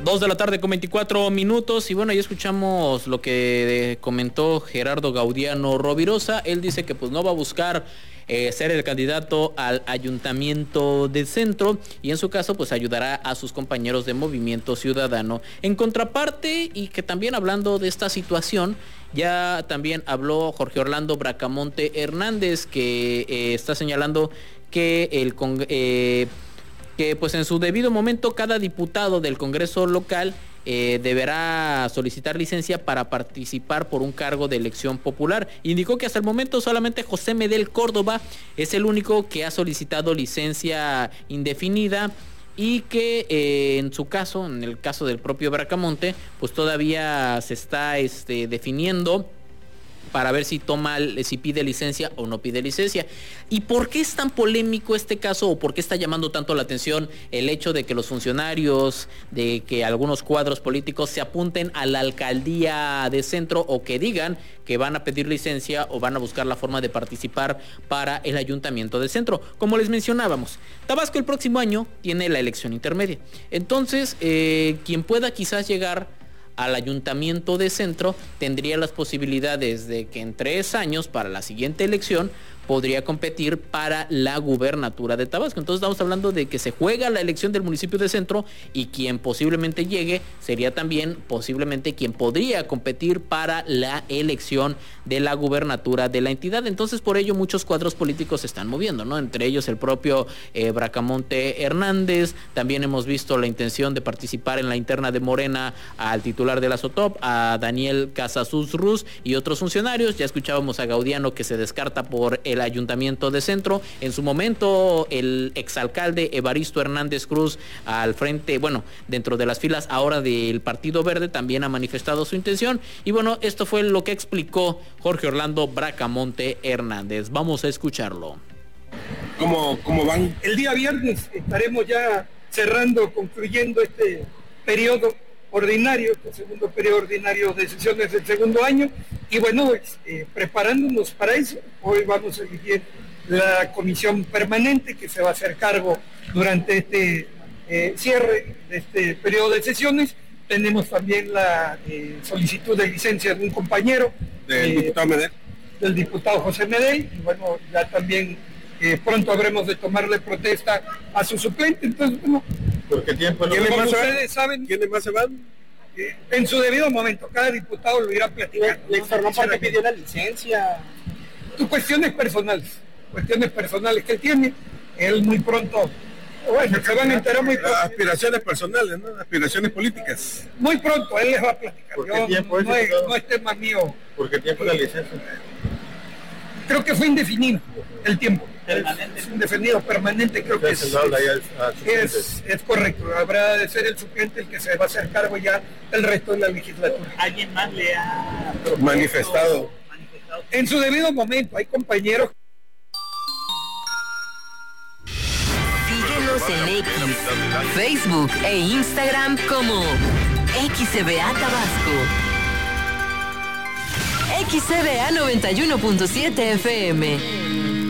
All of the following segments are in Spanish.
2 de la tarde con 24 minutos y bueno, ya escuchamos lo que comentó Gerardo Gaudiano Rovirosa. Él dice que pues no va a buscar ser el candidato al Ayuntamiento del Centro y en su caso pues ayudará a sus compañeros de Movimiento Ciudadano. En contraparte, y que también hablando de esta situación, ya también habló Jorge Orlando Bracamonte Hernández, que está señalando que que pues en su debido momento cada diputado del Congreso local deberá solicitar licencia para participar por un cargo de elección popular. Indicó que hasta el momento solamente José Medel Córdoba es el único que ha solicitado licencia indefinida y que en su caso, en el caso del propio Bracamonte, pues todavía se está definiendo para ver si pide licencia o no pide licencia. ¿Y por qué es tan polémico este caso o por qué está llamando tanto la atención el hecho de que los funcionarios, de que algunos cuadros políticos se apunten a la alcaldía de Centro o que digan que van a pedir licencia o van a buscar la forma de participar para el Ayuntamiento de Centro? Como les mencionábamos, Tabasco el próximo año tiene la elección intermedia. Entonces, quien pueda quizás llegar al Ayuntamiento de Centro tendría las posibilidades de que en 3 años, para la siguiente elección, podría competir para la gubernatura de Tabasco. Entonces estamos hablando de que se juega la elección del municipio de Centro y quien posiblemente llegue sería también posiblemente quien podría competir para la elección de la gubernatura de la entidad. Entonces por ello muchos cuadros políticos se están moviendo, ¿no? Entre ellos el propio Bracamonte Hernández. También hemos visto la intención de participar en la interna de Morena al titular de la SOTOP, a Daniel Casasus Ruz y otros funcionarios. Ya escuchábamos a Gaudiano que se descarta por el Ayuntamiento de Centro. En su momento el exalcalde Evaristo Hernández Cruz al frente, bueno, dentro de las filas ahora del Partido Verde también ha manifestado su intención y bueno, esto fue lo que explicó Jorge Orlando Bracamonte Hernández. Vamos a escucharlo. ¿Cómo van? El día viernes estaremos ya concluyendo este periodo ordinario, este segundo periodo ordinario de sesiones del segundo año y bueno, preparándonos para eso. Hoy vamos a elegir la comisión permanente que se va a hacer cargo durante este cierre de este periodo de sesiones. Tenemos también la solicitud de licencia de un compañero del diputado José Medel y bueno, ya también pronto habremos de tomarle protesta a su suplente. Entonces, bueno, ¿por qué tiempo? Como ustedes saben, ¿quiénes más se van? En su debido momento, cada diputado lo irá platicando. ¿Le informó para qué pidió la licencia? Cuestiones personales que él tiene. Él muy pronto, bueno, se van a enterar muy pronto. Aspiraciones personales, ¿no? Aspiraciones políticas. Muy pronto, él les va a platicar. ¿Por qué tiempo no es tema mío. ¿Por qué tiempo la licencia? Creo que fue indefinido el tiempo. Permanente. Es indefinido, permanente, creo que es correcto. Habrá de ser el suplente el que se va a hacer cargo ya el resto de la legislatura. ¿Alguien más le ha manifestado? En su debido momento, hay compañeros. Síguenos en X, Facebook e Instagram como XCBA Tabasco. XCBA 91.7 FM.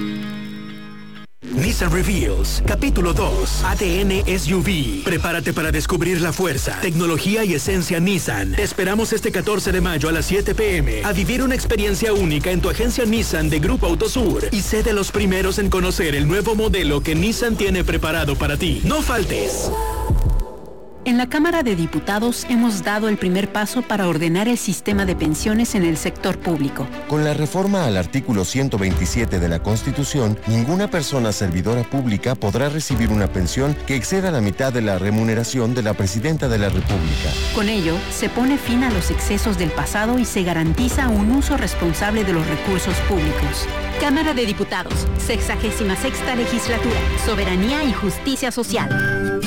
Nissan Reveals, capítulo 2, ADN SUV. Prepárate para descubrir la fuerza, tecnología y esencia Nissan. Te esperamos este 14 de mayo a las 7 p.m. a vivir una experiencia única en tu agencia Nissan de Grupo Autosur y sé de los primeros en conocer el nuevo modelo que Nissan tiene preparado para ti. ¡No faltes! En la Cámara de Diputados hemos dado el primer paso para ordenar el sistema de pensiones en el sector público. Con la reforma al artículo 127 de la Constitución, ninguna persona servidora pública podrá recibir una pensión que exceda la mitad de la remuneración de la Presidenta de la República. Con ello, se pone fin a los excesos del pasado y se garantiza un uso responsable de los recursos públicos. Cámara de Diputados, 66ª Legislatura, Soberanía y Justicia Social.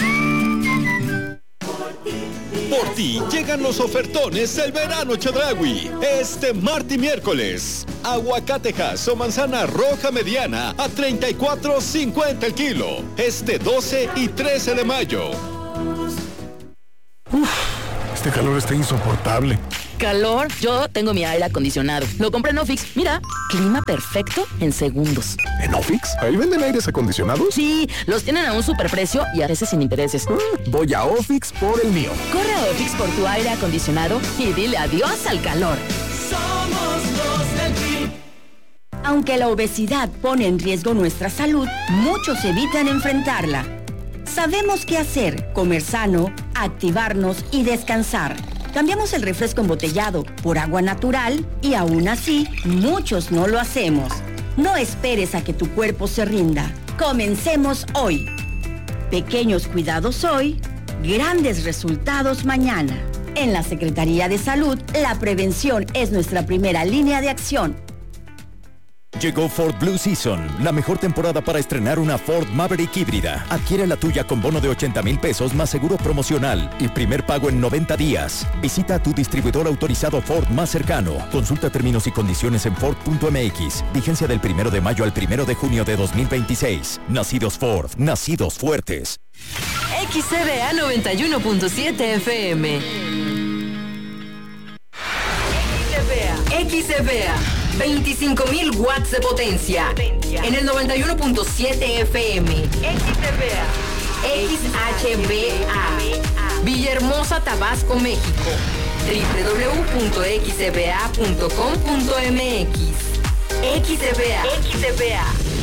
Por ti llegan los ofertones del verano Chedraui. Este martes y miércoles. Aguacatejas o manzana roja mediana a $34.50 el kilo. Este 12 y 13 de mayo. Este calor está insoportable. calor. Yo tengo mi aire acondicionado. Lo compré en Ofix. Mira, clima perfecto en segundos. ¿En Ofix? ¿Ahí venden aires acondicionados? Sí, los tienen a un superprecio y a veces sin intereses. Voy a Ofix por el mío. Corre a Ofix por tu aire acondicionado y dile adiós al calor. Somos los del PRI. Aunque la obesidad pone en riesgo nuestra salud, muchos evitan enfrentarla. Sabemos qué hacer: comer sano, activarnos y descansar. Cambiamos el refresco embotellado por agua natural y aún así, muchos no lo hacemos. No esperes a que tu cuerpo se rinda. Comencemos hoy. Pequeños cuidados hoy, grandes resultados mañana. En la Secretaría de Salud, la prevención es nuestra primera línea de acción. Llegó Ford Blue Season, la mejor temporada para estrenar una Ford Maverick híbrida. Adquiere la tuya con bono de 80,000 pesos más seguro promocional y primer pago en 90 días. Visita a tu distribuidor autorizado Ford más cercano. Consulta términos y condiciones en Ford.mx. Vigencia del 1 de mayo al 1 de junio de 2026. Nacidos Ford, nacidos fuertes. XCBA 91.7 FM. XCBA 25,000 watts de potencia. En el 91.7 FM. XCBA. Villahermosa, Tabasco, México. www.xcba.com.mx. XCBA.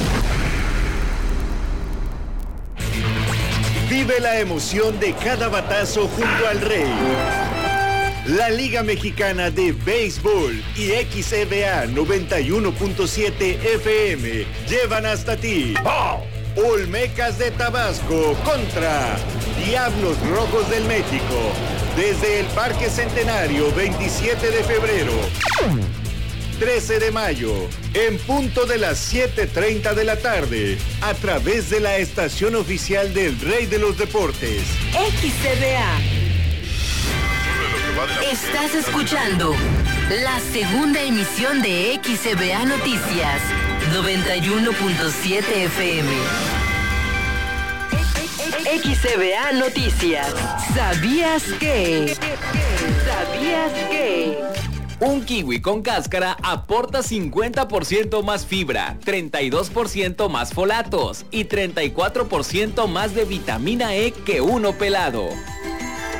Vive la emoción de cada batazo junto al Rey. La Liga Mexicana de Béisbol y XCBA 91.7 FM llevan hasta ti Olmecas de Tabasco contra Diablos Rojos del México desde el Parque Centenario, 27 de febrero. 13 de mayo, en punto de las 7:30 de la tarde, a través de la estación oficial del Rey de los Deportes. XCBA. Estás escuchando la segunda emisión de XCBA Noticias, 91.7 FM. XCBA Noticias. ¿Sabías que? Un kiwi con cáscara aporta 50% más fibra, 32% más folatos y 34% más de vitamina E que uno pelado.